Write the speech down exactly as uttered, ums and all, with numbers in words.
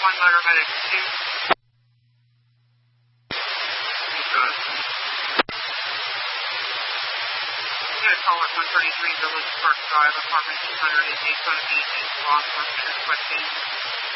one motor medic two. Good. Unit call at one thirty-three Village Park Drive, apartment two hundred in Daytona Beach. Law enforcement requesting